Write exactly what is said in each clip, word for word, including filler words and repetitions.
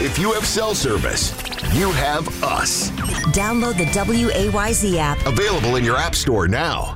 If you have cell service, you have us. Download the W A Y Z app. Available in your app store now.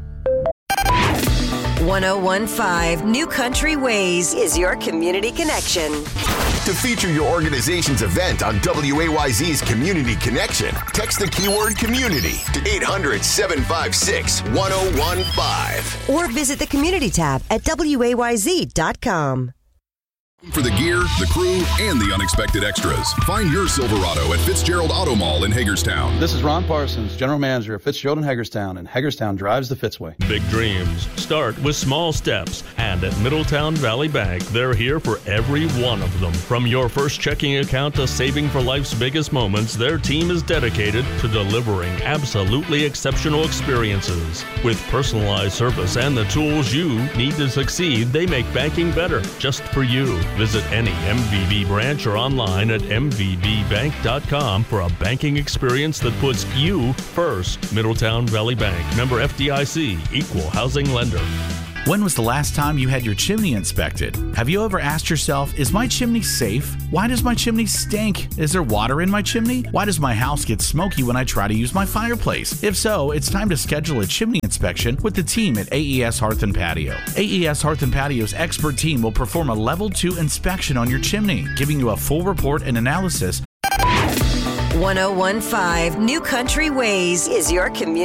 one oh one point five New Country Ways is your community connection. To feature your organization's event on W A Y Z's Community Connection, text the keyword community to eight hundred, seven five six, one oh one five. Or visit the community tab at W A Y Z dot com. For the gear, the crew, and the unexpected extras, find your Silverado at Fitzgerald Auto Mall in Hagerstown. This is Ron Parsons, General Manager of Fitzgerald in Hagerstown, and Hagerstown drives the Fitzway. Big dreams start with small steps, and at Middletown Valley Bank, they're here for every one of them. From your first checking account to saving for life's biggest moments, their team is dedicated to delivering absolutely exceptional experiences. With personalized service and the tools you need to succeed, they make banking better just for you. Visit any M V B branch or online at m v b bank dot com for a banking experience that puts you first. Middletown Valley Bank, member F D I C, equal housing lender. When was the last time you had your chimney inspected? Have you ever asked yourself, is my chimney safe? Why does my chimney stink? Is there water in my chimney? Why does my house get smoky when I try to use my fireplace? If so, it's time to schedule a chimney inspection with the team at A E S Hearth and Patio. A E S Hearth and Patio's expert team will perform a level two inspection on your chimney, giving you a full report and analysis. one oh one point five New Country Ways is your community